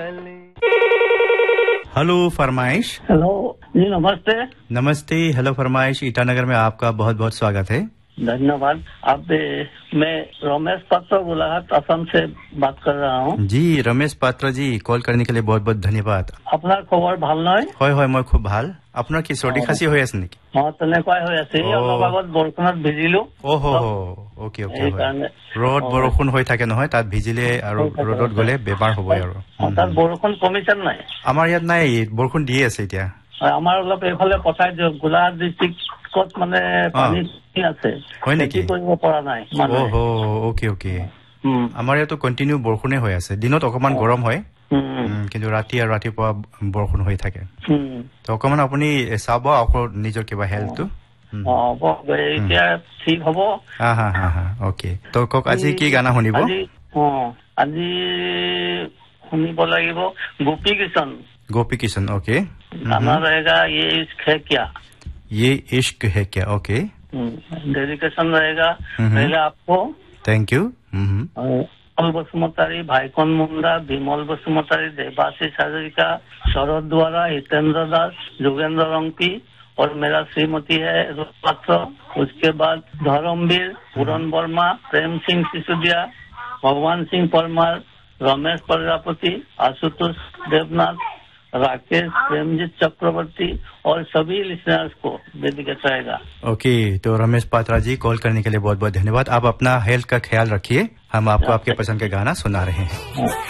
Hello फरमाइश। Hello जी, नमस्ते। नमस्ते। हेलो फरमाइश, ईटानगर में आपका बहुत बहुत स्वागत है। धन्यवाद। मैं रमेश पात्र गोलाघाट असम से बात कर रहा हूँ। जी रमेश पात्र जी, कॉल करने के लिए बहुत बहुत धन्यवाद। আপোনাৰ খবৰ ভাল নহয়? হয় হয়, মই খুব ভাল। আপোনাৰ কি চৰ্দি খাচি হৈ আছে নেকি? তেনেকুৱাই হৈ আছে। অলপ আগত বৰষুণত ভিজিলো। ওকে ৰ'দ বৰষুণ হৈ থাকে নহয়, তাত ভিজিলে আৰু ৰ'দত গ'লে বেমাৰ হ'বই আৰু। তাত বৰষুণ কমিছে নাই? আমাৰ ইয়াত নাই, বৰষুণ দিয়ে আছে এতিয়া। আমাৰ অলপ এইফালে পঠাই দিয়ক। গোলাঘাট ডিষ্ট্ৰিক্টত মানে পানী আছে, হয় নেকি? খেতি কৰিব পৰা নাই। ওকে। আমাৰ ইয়াতো কণ্টিনিউ বৰষুণে হৈ আছে। দিনত অকমান গৰম হয়, কিন্তু ৰাতি আৰু ৰাতিপুৱা বৰষুণ হৈ থাকে। তো অকমান আপুনি চাব আকৌ নিজৰ কিবা হেল্থটো। এতিয়া ঠিক হ'ব। ওকে। তো কওক আজি কি গানা শুনিব? আজি শুনিব লাগিব গোপী কিশন। ओके। गाना रहेगा ये इश्क है क्या। ओके। डेडिकेशन रहेगा पहले आपको। Thank you. विमल बसुमतारी, भाईकन मुंडा, विमल बसुमतारी, देवाशीष हाजरिका, शरद द्वारा, हितेंद्र दास, जोगेंद्र रंकी और मेरा श्रीमती है पात्र। उसके बाद धर्मवीर, पूरन वर्मा, प्रेम सिंह सिसोदिया, भगवान सिंह परमार, रमेश प्रजापति, आशुतोष देवनाथ, राकेश, प्रेमजीत चक्रवर्ती और सभी लिसनर्स को डेडिकेट रहेगा। ओके। तो रमेश पात्रा जी, कॉल करने के लिए बहुत बहुत धन्यवाद। आप अपना हेल्थ का ख्याल रखिए। हम आपको आपके पसंद के गाना सुना रहे हैं।